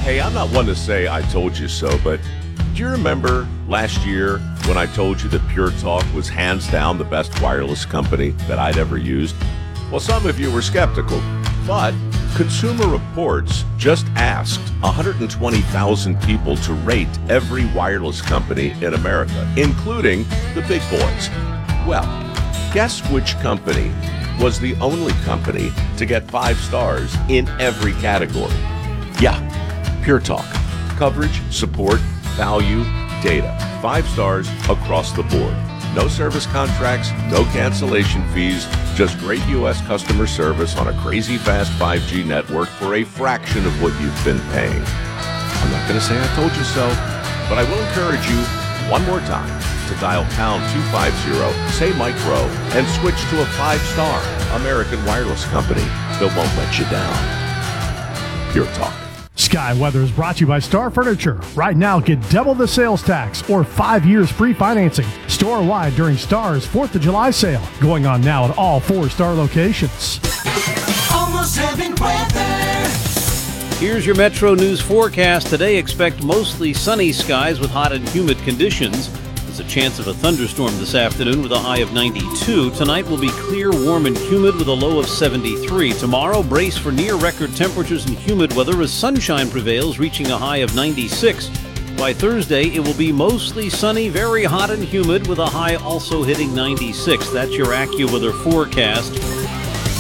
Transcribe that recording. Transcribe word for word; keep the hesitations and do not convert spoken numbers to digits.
Hey, I'm not one to say I told you so, but do you remember last year when I told you that Pure Talk was hands down the best wireless company that I'd ever used? Well, some of you were skeptical, but Consumer Reports just asked one hundred twenty thousand people to rate every wireless company in America, including the big boys. Well, guess which company was the only company to get five stars in every category? Yeah, Pure Talk. Coverage, support, value, data. Five stars across the board. No service contracts, no cancellation fees, just great U S customer service on a crazy fast five G network for a fraction of what you've been paying. I'm not going to say I told you so, but I will encourage you one more time to dial pound two fifty, say Mike Rowe, and switch to a five-star American wireless company that won't let you down. Pure Talk. Sky Weather is brought to you by Star Furniture. Right now, get double the sales tax or five years free financing. Store-wide during Star's fourth of July sale. Going on now at all four Star locations. Almost Heaven weather. Here's your Metro News forecast. Today, expect mostly sunny skies with hot and humid conditions. There's a chance of a thunderstorm this afternoon with a high of ninety-two. Tonight will be clear, warm, and humid with a low of seventy-three. Tomorrow, brace for near-record temperatures and humid weather as sunshine prevails, reaching a high of ninety-six. By Thursday, it will be mostly sunny, very hot and humid with a high also hitting ninety-six. That's your AccuWeather forecast.